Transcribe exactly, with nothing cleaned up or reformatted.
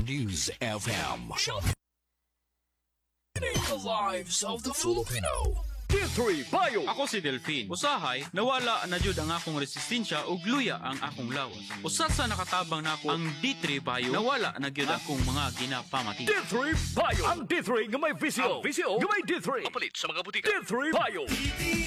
News F M. The lives of the Filipino. D three Bio. Ako si Delphine. Usahay, nawala na jud ang akong resistensya ug luya ang akong lawas. Usa sa nakatabang nako ang D three Bio, nawala na gyud akong mga ginapamati. D three Bio. Ang D three nga may visyo. Ang visyo nga may D three. Kapalit sa mga butika. D three Bio.